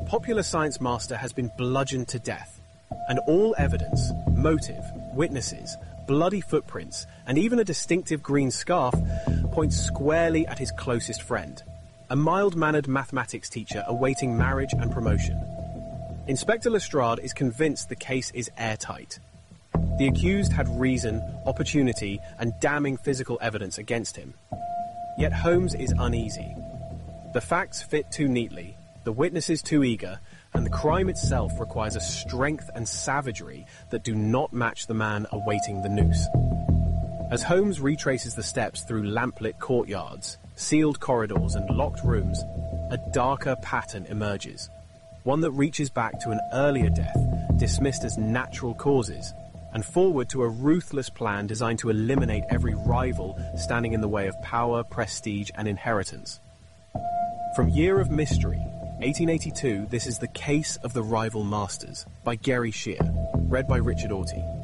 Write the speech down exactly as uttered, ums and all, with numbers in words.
popular science master has been bludgeoned to death, and all evidence, motive, witnesses, bloody footprints, and even a distinctive green scarf points squarely at his closest friend, a mild-mannered mathematics teacher awaiting marriage and promotion. Inspector Lestrade is convinced the case is airtight. The accused had reason, opportunity, and damning physical evidence against him. Yet Holmes is uneasy. The facts fit too neatly, the witnesses too eager, and the crime itself requires a strength and savagery that do not match the man awaiting the noose. As Holmes retraces the steps through lamplit courtyards, sealed corridors, and locked rooms, a darker pattern emerges, one that reaches back to an earlier death dismissed as natural causes, and forward to a ruthless plan designed to eliminate every rival standing in the way of power, prestige, and inheritance. From Year of Mystery, eighteen eighty-two, this is The Case of the Rival Masters by Gary Shear, read by Richard Auty.